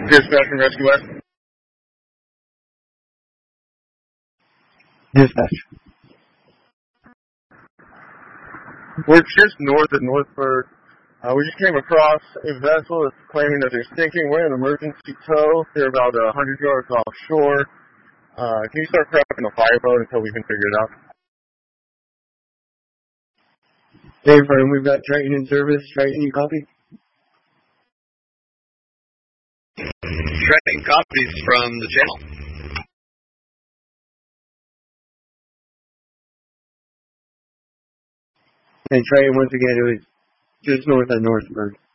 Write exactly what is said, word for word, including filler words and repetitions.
Dispatch from Rescue West. Dispatch. We're just north of Northburg. Uh, we just came across a vessel that's claiming that they're sinking. We're in emergency tow. They're about one hundred yards offshore. Uh, can you start prepping a fireboat until we can figure it out? Dave, we've got Triton in service. Triton, you copy? Triton copies from the channel. And Triton, once again, it was just north of Northburg.